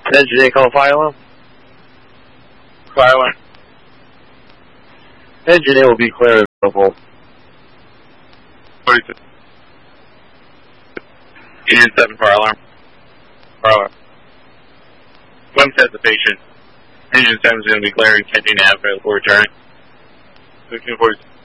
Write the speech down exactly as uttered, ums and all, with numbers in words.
Engine eight, call fire alarm. Fire alarm. Engine eight will be clear as available. forty-six. Union seven, fire alarm. Fire alarm. One says the patient. Engine seven is going to be clear and Canteen Ave for returning. sixteen forty-six.